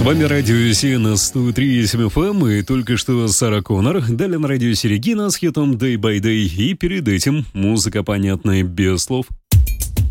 вами радио Си на 103.7 FM, и только что Сара Коннор, далее на радио Си Регина с хитом Day by Day, и перед этим музыка понятная без слов